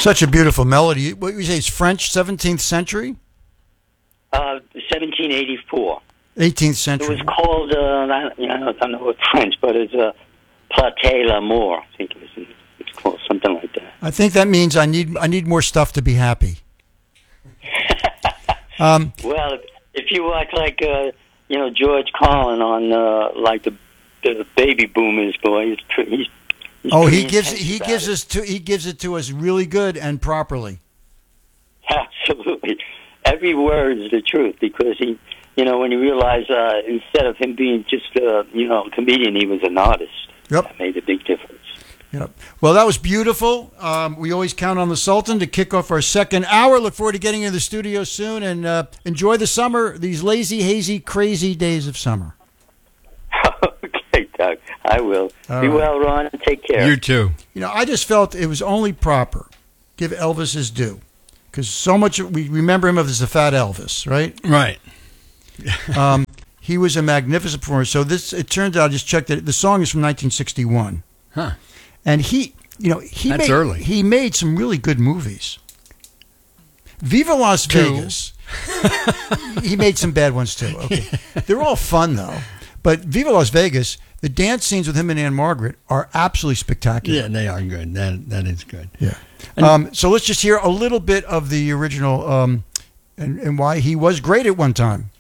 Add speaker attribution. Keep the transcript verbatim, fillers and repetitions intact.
Speaker 1: Such a beautiful melody. What you say is French, seventeenth century?
Speaker 2: Uh, seventeen eighty-four.
Speaker 1: eighteenth century.
Speaker 2: It was called, uh, I, you know, I don't know what French, but it's uh, Plate l'amour. I think it was, it's called something like that.
Speaker 1: I think that means I need I need more stuff to be happy. um,
Speaker 2: well, if you watch like, uh, you know, George Carlin on, uh, like, the, the baby boomers, boy, he's, he's, he's
Speaker 1: oh, he gives he
Speaker 2: about
Speaker 1: gives
Speaker 2: it.
Speaker 1: us to he gives it to us really good and properly.
Speaker 2: Absolutely. Every word is the truth, because he, you know, when you realize uh, instead of him being just a, you know, a comedian, he was an artist.
Speaker 1: Yep.
Speaker 2: That made a big difference.
Speaker 1: Yep. Well, that was beautiful. Um, we always count on the Sultan to kick off our second hour. Look forward to getting in the studio soon, and uh, enjoy the summer, these lazy, hazy, crazy days of summer.
Speaker 2: Okay, Doug. I will.
Speaker 1: All
Speaker 2: Be
Speaker 1: right.
Speaker 2: well, Ron, and take care.
Speaker 3: You too.
Speaker 1: You know, I just felt it was only proper give Elvis his due, because so much we remember him as the Fat Elvis, right?
Speaker 3: Right.
Speaker 1: um, he was a magnificent performer. So this, it turns out, I just checked it. The song is from nineteen sixty-one,
Speaker 3: Huh.
Speaker 1: and he, you know, he
Speaker 3: That's
Speaker 1: made,
Speaker 3: early.
Speaker 1: He made some really good movies. Viva Las
Speaker 3: Two.
Speaker 1: Vegas. He made some bad ones too. Okay, they're all fun though. But Viva Las Vegas, the dance scenes with him and Anne Margaret are absolutely spectacular.
Speaker 3: Yeah, they are good. That that is good.
Speaker 1: Yeah. Um, so let's just hear a little bit of the original um, and, and why he was great at one time.